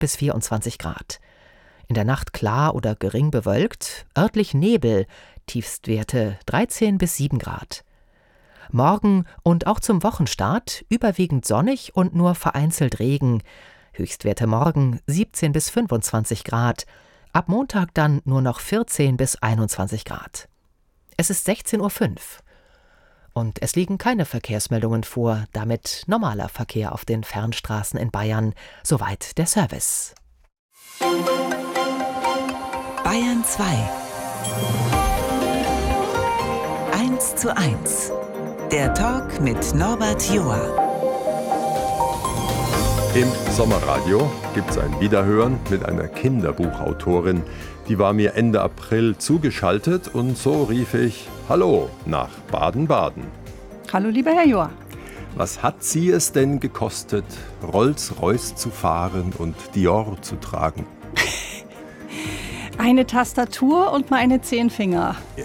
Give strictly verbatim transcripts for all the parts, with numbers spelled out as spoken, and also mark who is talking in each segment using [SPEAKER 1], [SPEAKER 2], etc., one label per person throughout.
[SPEAKER 1] bis vierundzwanzig Grad. In der Nacht klar oder gering bewölkt, örtlich Nebel, Tiefstwerte dreizehn bis sieben Grad. Morgen und auch zum Wochenstart überwiegend sonnig und nur vereinzelt Regen. Höchstwerte morgen siebzehn bis fünfundzwanzig Grad. Ab Montag dann nur noch vierzehn bis einundzwanzig Grad. Es ist sechzehn Uhr fünf. Und es liegen keine Verkehrsmeldungen vor, damit normaler Verkehr auf den Fernstraßen in Bayern. Soweit der Service.
[SPEAKER 2] Bayern zwei. eins zu eins. Der Talk mit Norbert Joa.
[SPEAKER 3] Im Sommerradio gibt es ein Wiederhören mit einer Kinderbuchautorin. Die war mir Ende April zugeschaltet und so rief ich Hallo nach Baden-Baden.
[SPEAKER 4] Hallo lieber Herr Joa.
[SPEAKER 3] Was hat Sie es denn gekostet, Rolls-Royce zu fahren und Dior zu tragen?
[SPEAKER 4] Eine Tastatur und meine zehn Finger.
[SPEAKER 3] Ja.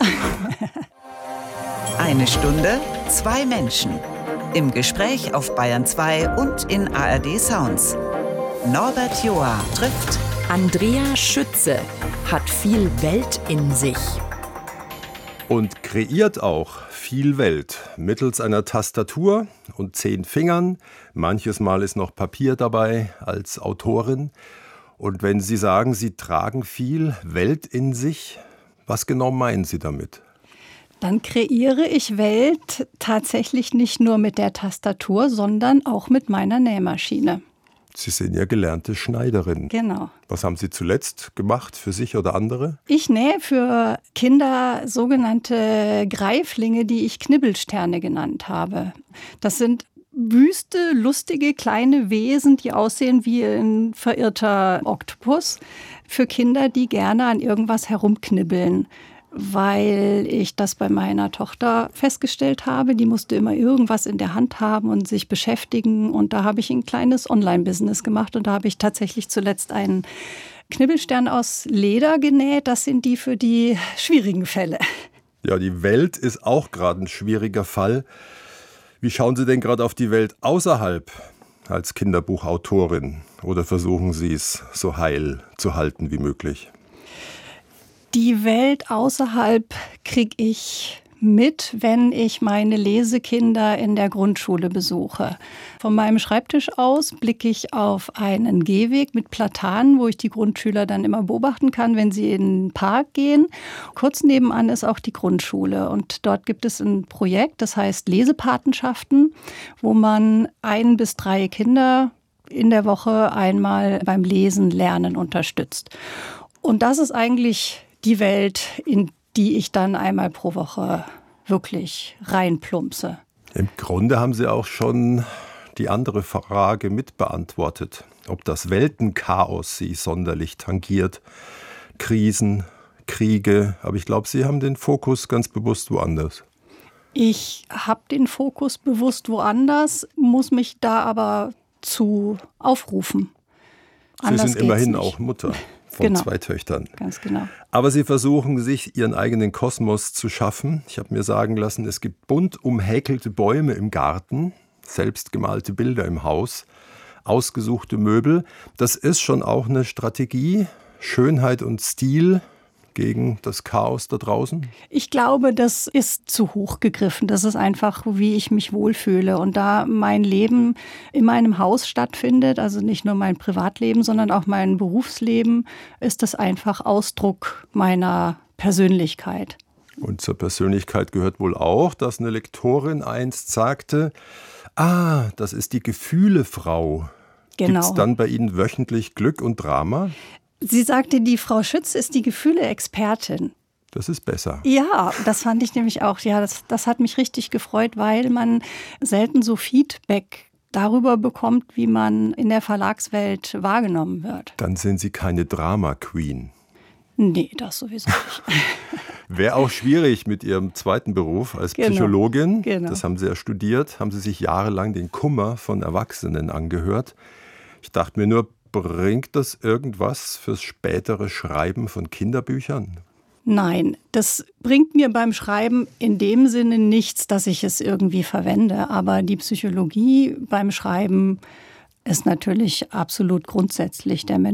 [SPEAKER 2] Eine Stunde, zwei Menschen. Im Gespräch auf Bayern zwei und in A R D Sounds. Norbert Joa trifft
[SPEAKER 5] Andrea Schütze, hat viel Welt in sich.
[SPEAKER 3] Und kreiert auch viel Welt mittels einer Tastatur und zehn Fingern. Manches Mal ist noch Papier dabei als Autorin. Und wenn Sie sagen, Sie tragen viel Welt in sich, was genau meinen Sie damit?
[SPEAKER 4] Dann kreiere ich Welt tatsächlich nicht nur mit der Tastatur, sondern auch mit meiner Nähmaschine.
[SPEAKER 3] Sie sind ja gelernte Schneiderin.
[SPEAKER 4] Genau.
[SPEAKER 3] Was haben Sie zuletzt gemacht, für sich oder andere?
[SPEAKER 4] Ich nähe für Kinder sogenannte Greiflinge, die ich Knibbelsterne genannt habe. Das sind wüste, lustige kleine Wesen, die aussehen wie ein verirrter Oktopus. Für Kinder, die gerne an irgendwas herumknibbeln. Weil ich das bei meiner Tochter festgestellt habe. Die musste immer irgendwas in der Hand haben und sich beschäftigen. Und da habe ich ein kleines Online-Business gemacht. Und da habe ich tatsächlich zuletzt einen Knibbelstern aus Leder genäht. Das sind die für die schwierigen Fälle.
[SPEAKER 3] Ja, die Welt ist auch gerade ein schwieriger Fall. Wie schauen Sie denn gerade auf die Welt außerhalb als Kinderbuchautorin? Oder versuchen Sie es so heil zu halten wie möglich?
[SPEAKER 4] Die Welt außerhalb kriege ich mit, wenn ich meine Lesekinder in der Grundschule besuche. Von meinem Schreibtisch aus blicke ich auf einen Gehweg mit Platanen, wo ich die Grundschüler dann immer beobachten kann, wenn sie in den Park gehen. Kurz nebenan ist auch die Grundschule und dort gibt es ein Projekt, das heißt Lesepatenschaften, wo man ein bis drei Kinder in der Woche einmal beim Lesen lernen unterstützt. Und das ist eigentlich die Welt, in die ich dann einmal pro Woche wirklich reinplumpse.
[SPEAKER 3] Im Grunde haben Sie auch schon die andere Frage mitbeantwortet, ob das Weltenchaos Sie sonderlich tangiert. Krisen, Kriege, aber ich glaube, Sie haben den Fokus ganz bewusst woanders.
[SPEAKER 4] Ich habe den Fokus bewusst woanders, muss mich da aber zu aufrufen.
[SPEAKER 3] Sie
[SPEAKER 4] Anders
[SPEAKER 3] sind immerhin
[SPEAKER 4] geht's nicht.
[SPEAKER 3] auch Mutter von
[SPEAKER 4] Genau.
[SPEAKER 3] zwei Töchtern.
[SPEAKER 4] Ganz genau.
[SPEAKER 3] Aber Sie versuchen, sich Ihren eigenen Kosmos zu schaffen. Ich habe mir sagen lassen, es gibt bunt umhäkelte Bäume im Garten, selbstgemalte Bilder im Haus, ausgesuchte Möbel. Das ist schon auch eine Strategie, Schönheit und Stil gegen das Chaos da draußen?
[SPEAKER 4] Ich glaube, das ist zu hoch gegriffen. Das ist einfach, wie ich mich wohlfühle. Und da mein Leben in meinem Haus stattfindet, also nicht nur mein Privatleben, sondern auch mein Berufsleben, ist das einfach Ausdruck meiner Persönlichkeit.
[SPEAKER 3] Und zur Persönlichkeit gehört wohl auch, dass eine Lektorin einst sagte, ah, das ist die Gefühlefrau.
[SPEAKER 4] Genau.
[SPEAKER 3] Gibt es dann bei Ihnen wöchentlich Glück und Drama?
[SPEAKER 4] Sie sagte, die Frau Schütz ist die Gefühle-Expertin.
[SPEAKER 3] Das ist besser.
[SPEAKER 4] Ja, das fand ich nämlich auch. Ja, das, das hat mich richtig gefreut, weil man selten so Feedback darüber bekommt, wie man in der Verlagswelt wahrgenommen wird.
[SPEAKER 3] Dann sind Sie keine Drama-Queen.
[SPEAKER 4] Nee, das sowieso nicht.
[SPEAKER 3] Wäre auch schwierig mit Ihrem zweiten Beruf als
[SPEAKER 4] Genau,
[SPEAKER 3] Psychologin.
[SPEAKER 4] genau.
[SPEAKER 3] Das haben Sie ja studiert, haben Sie sich jahrelang den Kummer von Erwachsenen angehört. Ich dachte mir nur, bringt das irgendwas fürs spätere Schreiben von Kinderbüchern?
[SPEAKER 4] Nein, das bringt mir beim Schreiben in dem Sinne nichts, dass ich es irgendwie verwende. Aber die Psychologie beim Schreiben ist natürlich absolut grundsätzlich. Der Mensch